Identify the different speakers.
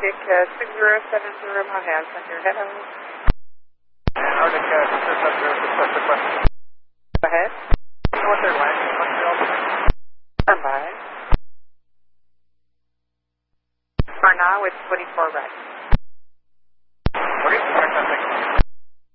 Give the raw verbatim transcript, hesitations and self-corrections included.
Speaker 1: Arctic uh, six zero seven zero Montana Center, hello.
Speaker 2: And Arctic uh, six zero seven zero, request the question.
Speaker 1: Go ahead.
Speaker 2: North Airlines, Montreal.
Speaker 1: Stand by. For now, it's twenty-four right.